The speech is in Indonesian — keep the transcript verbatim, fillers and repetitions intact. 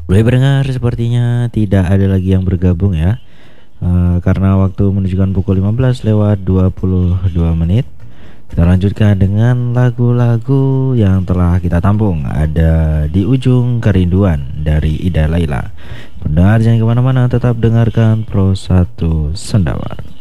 Baik pendengar, sepertinya tidak ada lagi yang bergabung ya. Eh, karena waktu menunjukkan pukul lima belas lewat dua puluh dua menit. Kita lanjutkan dengan lagu-lagu yang telah kita tampung. Ada Di Ujung Kerinduan dari Ida Laila. Pendengar jangan kemana-mana, tetap dengarkan Pro satu Sendawar.